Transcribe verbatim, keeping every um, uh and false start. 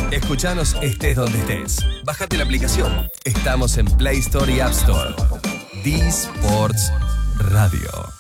Escuchanos estés donde estés. Bájate la aplicación. Estamos en Play Store y App Store. D-Sports Radio.